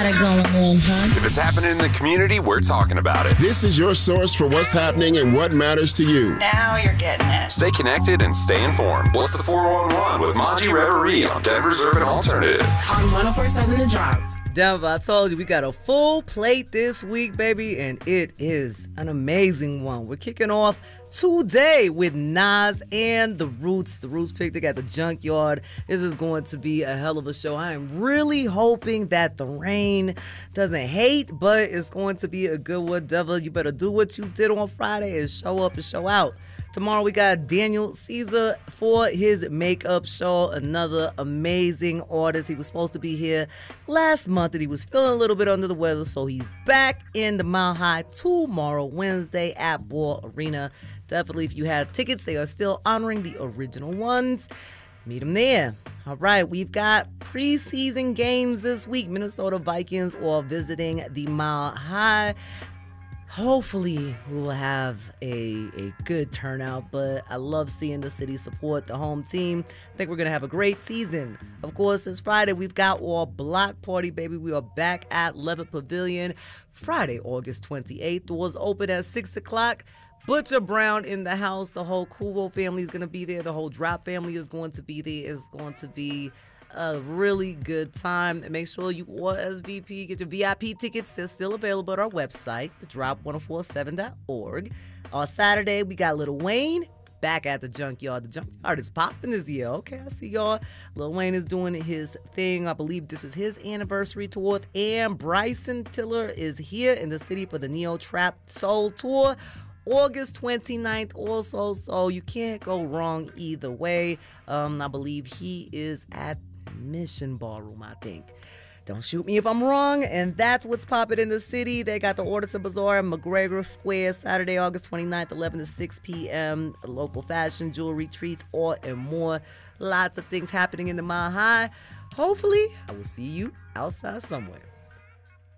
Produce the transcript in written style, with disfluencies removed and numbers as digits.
got going on, huh? If it's happening in the community, we're talking about it. This is your source for what's happening and what matters to you. Now you're getting it. Stay connected and stay informed. What's the 411 with Monty Reverie on Denver's Urban Alternative? On 104.7 The Drop. Denver, I told you we got a full plate this week, baby, and it is an amazing one. We're kicking off today with Nas and The Roots. The Roots Picnic at the Junkyard. This is going to be a hell of a show. I am really hoping that the rain doesn't hate, but it's going to be a good one. Devil, you better do what you did on Friday and show up and show out. Tomorrow we got Daniel Caesar for his makeup show, another amazing artist. He was supposed to be here last month and he was feeling a little bit under the weather, so he's back in the Mile High tomorrow, Wednesday at Ball Arena. Definitely, if you had tickets, they are still honoring the original ones. Meet him there. All right, we've got preseason games this week. Minnesota Vikings are visiting the Mile High. Hopefully, we will have a good turnout, but I love seeing the city support the home team. I think we're going to have a great season. Of course, this Friday, we've got our block party, baby. We are back at Levitt Pavilion Friday, August 28th. Doors open at 6 o'clock. Butcher Brown in the house. The whole Kuvo family is going to be there. The whole Drop family is going to be there. It's going to be a really good time. And make sure you RSVP, get your VIP tickets. They're still available at our website, thedrop1047.org. On Saturday, we got Lil Wayne back at the Junkyard. The Junkyard is popping this year. Okay, I see y'all. Lil Wayne is doing his thing. I believe this is his anniversary tour. And Bryson Tiller is here in the city for the Neo Trap Soul Tour, August 29th also, so you can't go wrong either way. I believe he is at Mission Ballroom, I think. Don't shoot me if I'm wrong. And that's what's popping in the city. They got the Orderson Bazaar in McGregor Square, Saturday, August 29th, 11 to 6 p.m. Local fashion, jewelry, treats, all and more. Lots of things happening in the Mile High. Hopefully, I will see you outside somewhere.